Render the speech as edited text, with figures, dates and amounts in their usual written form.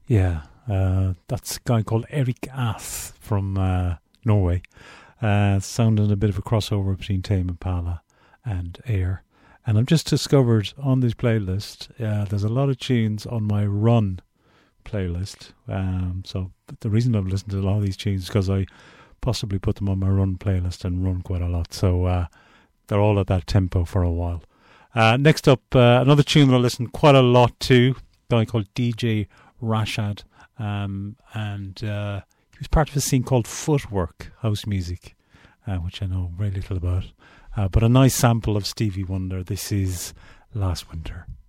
Yeah, that's a guy called Eric Ath from Norway. Sounding a bit of a crossover between Tame Impala and Air. And I've just discovered on this playlist, there's a lot of tunes on my Run playlist. So the reason I've listened to a lot of these tunes is because I possibly put them on my Run playlist and run quite a lot. So they're all at that tempo for a while. Next up, another tune that I listened quite a lot to, a guy called DJ Rashad. And he was part of a scene called Footwork House Music, which I know very little about. But a nice sample of Stevie Wonder. This is Last Winter.